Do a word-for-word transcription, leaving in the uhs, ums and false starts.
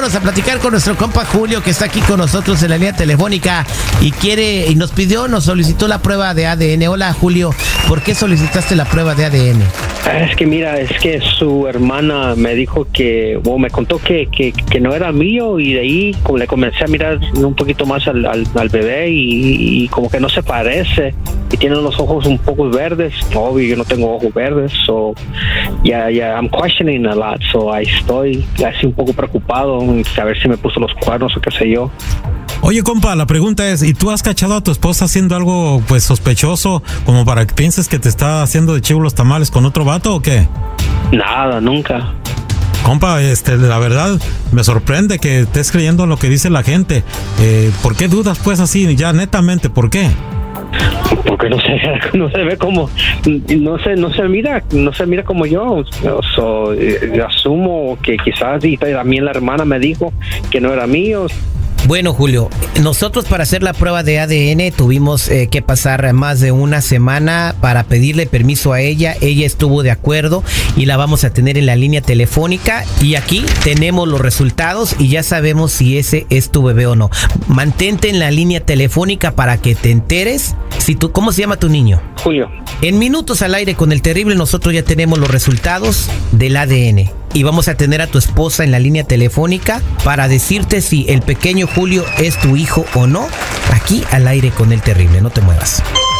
vámonos a platicar con nuestro compa Julio, que está aquí con nosotros en la línea telefónica y quiere, y nos pidió, nos solicitó la prueba de A D N. Hola, Julio, ¿por qué solicitaste la prueba de A D N? Es que mira, es que su hermana me dijo que, bueno, me contó que, que, que no era mío, y de ahí como le comencé a mirar un poquito más al, al, al bebé y, y como que no se parece y tiene los ojos un poco verdes. Obvio, yo no tengo ojos verdes, so ya, yeah, ya, yeah, I'm questioning a lot, so ahí estoy así un poco preocupado, a ver si me puso los cuernos o qué sé yo. Oye, compa, la pregunta es, ¿y tú has cachado a tu esposa haciendo algo, pues, sospechoso, como para que pienses que te está haciendo de chivo los tamales con otro vato o qué? Nada, nunca. Compa, este, la verdad, me sorprende que estés creyendo lo que dice la gente. Eh, ¿Por qué dudas, pues, así, ya netamente, por qué? Porque no se no se ve como no se no se mira no se mira como yo. So, eh, asumo que quizás, y también la hermana me dijo que no era mío. Bueno, Julio, nosotros para hacer la prueba de A D N tuvimos eh, que pasar más de una semana para pedirle permiso a ella. Ella estuvo de acuerdo y la vamos a tener en la línea telefónica. Y aquí tenemos los resultados y ya sabemos si ese es tu bebé o no. Mantente en la línea telefónica para que te enteres. Si tú, ¿cómo se llama tu niño? Julio. En Minutos al Aire con el Terrible, nosotros ya tenemos los resultados del A D N. Y vamos a tener a tu esposa en la línea telefónica para decirte si el pequeño Julio es tu hijo o no. Aquí al aire con el Terrible, no te muevas.